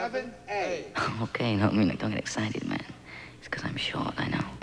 7A. Okay, no, I mean, like, don't get excited, man. It's because I'm short, I know.